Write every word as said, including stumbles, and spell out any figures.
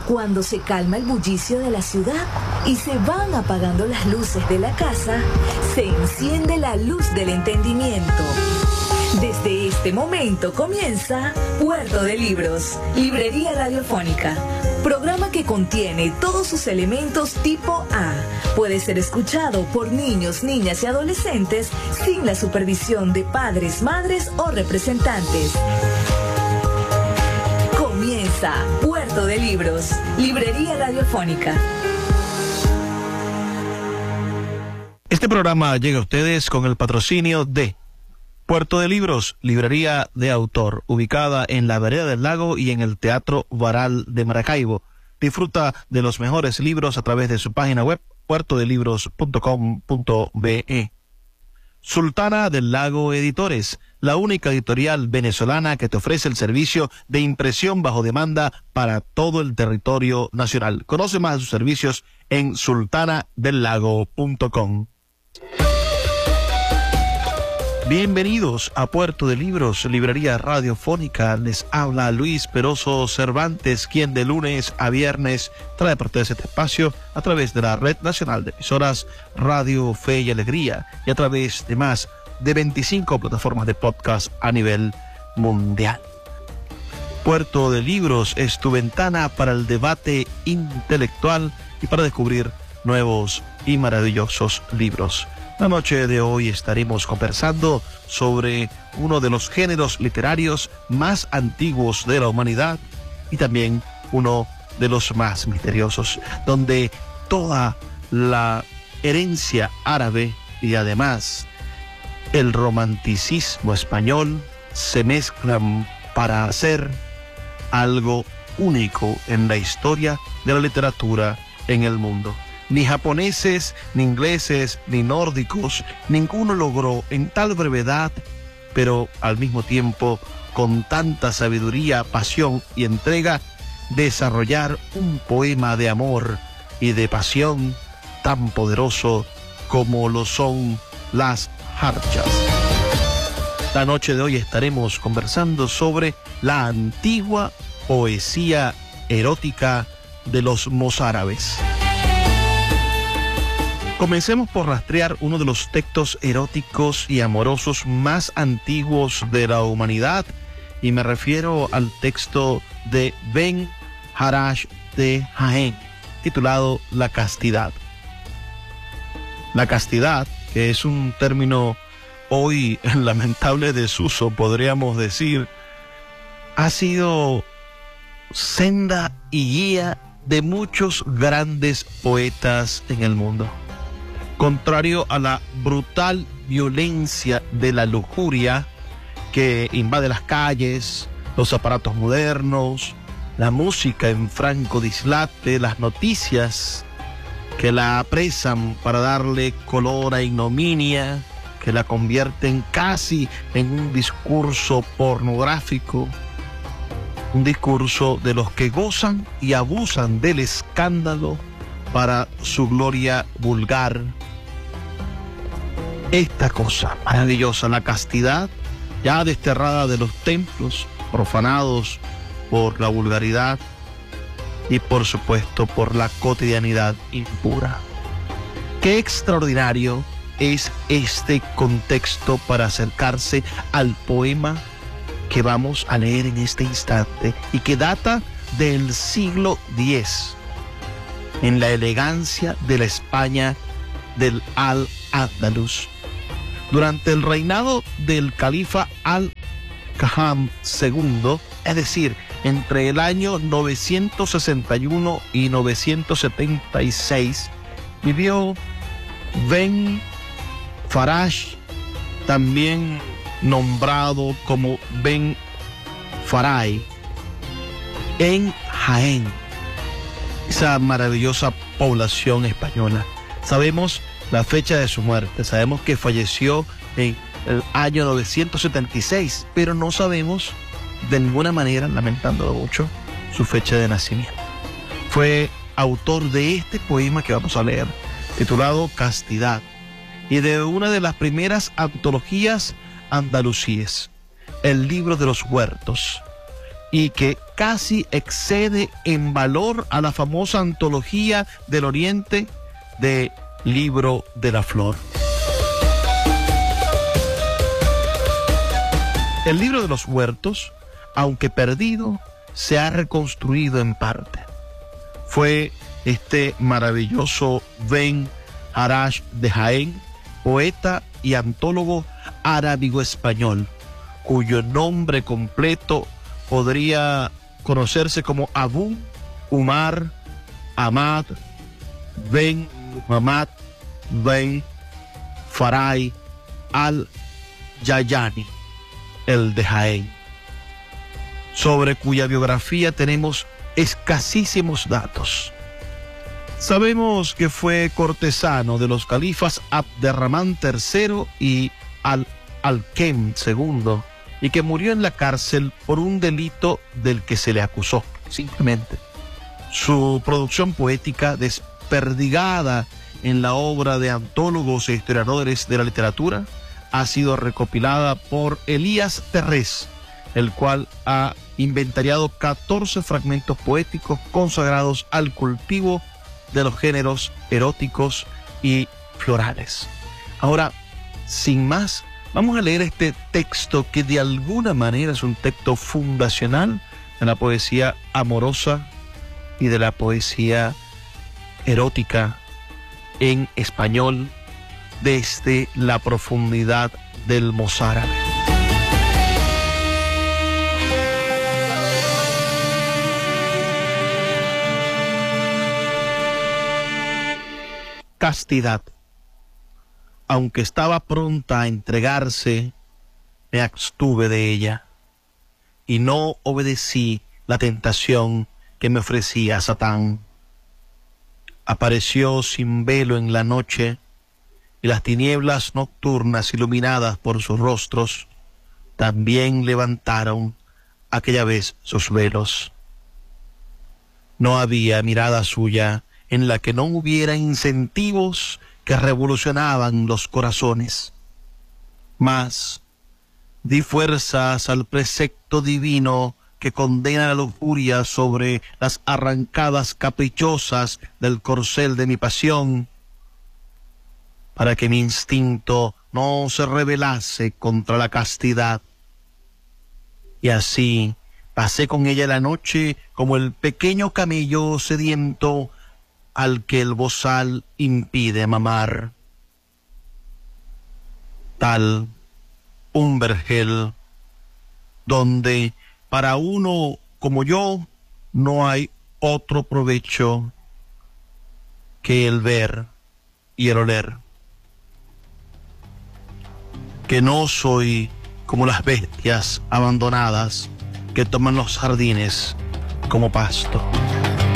Cuando se calma el bullicio de la ciudad y se van apagando las luces de la casa, se enciende la luz del entendimiento. Desde este momento comienza Puerto de Libros, Librería Radiofónica, programa que contiene todos sus elementos tipo A. Puede ser escuchado por niños, niñas y adolescentes sin la supervisión de padres, madres o representantes. Comienza Puerto de Libros, Librería Radiofónica. Este programa llega a ustedes con el patrocinio de Puerto de Libros, librería de autor, ubicada en la Vereda del Lago y en el Teatro Varal de Maracaibo. Disfruta de los mejores libros a través de su página web, puerto de libros punto com punto be. Sultana del Lago Editores, la única editorial venezolana que te ofrece el servicio de impresión bajo demanda para todo el territorio nacional. Conoce más de sus servicios en sultana del lago punto com. Bienvenidos a Puerto de Libros, librería radiofónica. Les habla Luis Peroso Cervantes, quien de lunes a viernes trae para ustedes este espacio a través de la Red Nacional de Emisoras Radio Fe y Alegría y a través de más de veinticinco plataformas de podcast a nivel mundial. Puerto de Libros es tu ventana para el debate intelectual y para descubrir nuevos y maravillosos libros. La noche de hoy estaremos conversando sobre uno de los géneros literarios más antiguos de la humanidad y también uno de los más misteriosos, donde toda la herencia árabe y además el romanticismo español se mezclan para hacer algo único en la historia de la literatura en el mundo. Ni japoneses, ni ingleses, ni nórdicos, ninguno logró en tal brevedad, pero al mismo tiempo con tanta sabiduría, pasión y entrega, desarrollar un poema de amor y de pasión tan poderoso como lo son las jarchas. La noche de hoy estaremos conversando sobre la antigua poesía erótica de los mozárabes. Comencemos por rastrear uno de los textos eróticos y amorosos más antiguos de la humanidad, y me refiero al texto de Ben Harash de Jaén, titulado La Castidad. La castidad, que es un término hoy en lamentable desuso, podríamos decir, ha sido senda y guía de muchos grandes poetas en el mundo. Contrario a la brutal violencia de la lujuria que invade las calles, los aparatos modernos, la música en franco dislate, las noticias que la apresan para darle color a ignominia, que la convierten casi en un discurso pornográfico, un discurso de los que gozan y abusan del escándalo para su gloria vulgar. Esta cosa maravillosa, la castidad, ya desterrada de los templos, profanados por la vulgaridad y por supuesto por la cotidianidad impura. Qué extraordinario es este contexto para acercarse al poema que vamos a leer en este instante y que data del siglo diez, en la elegancia de la España del Al-Ándalus. Durante el reinado del califa Al-Qaham segundo, es decir, entre el año novecientos sesenta y uno y novecientos setenta y seis, vivió Ben Farash, también nombrado como Ben Faray, en Jaén, esa maravillosa población española. Sabemos la fecha de su muerte, sabemos que falleció en el año novecientos setenta y seis, pero no sabemos de ninguna manera, lamentándolo mucho, su fecha de nacimiento. Fue autor de este poema que vamos a leer, titulado Castidad, y de una de las primeras antologías andalusíes, el libro de los huertos. y que casi excede en valor a la famosa antología del Oriente de Libro de la Flor. El libro de los huertos, aunque perdido, se ha reconstruido en parte. Fue este maravilloso Ben Harash de Jaén, poeta y antólogo arábigo-español, cuyo nombre completo podría conocerse como Abu Umar Ahmad Ben Muhammad Ben Farai al-Yayani, el de Jaén, sobre cuya biografía tenemos escasísimos datos. Sabemos que fue cortesano de los califas Abderramán tercero y Al-Alkem segundo, y que murió en la cárcel por un delito del que se le acusó, simplemente. Su producción poética, desperdigada en la obra de antólogos e historiadores de la literatura, ha sido recopilada por Elías Terrés, el cual ha inventariado catorce fragmentos poéticos consagrados al cultivo de los géneros eróticos y florales. Ahora, sin más, vamos a leer este texto que de alguna manera es un texto fundacional de la poesía amorosa y de la poesía erótica en español desde la profundidad del mozárabe. Castidad. Aunque estaba pronta a entregarse, me abstuve de ella y no obedecí la tentación que me ofrecía Satán. Apareció sin velo en la noche y las tinieblas nocturnas iluminadas por sus rostros también levantaron aquella vez sus velos. No había mirada suya en la que no hubiera incentivos que revolucionaban los corazones. Mas di fuerzas al precepto divino que condena la lujuria sobre las arrancadas caprichosas del corcel de mi pasión, para que mi instinto no se rebelase contra la castidad. Y así pasé con ella la noche como el pequeño camello sediento al que el bozal impide mamar. Tal un vergel donde para uno como yo no hay otro provecho que el ver y el oler. Que no soy como las bestias abandonadas que toman los jardines como pasto.